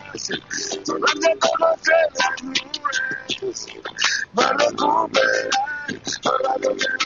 Donde conocer las nubes, va a recuperar todo lo que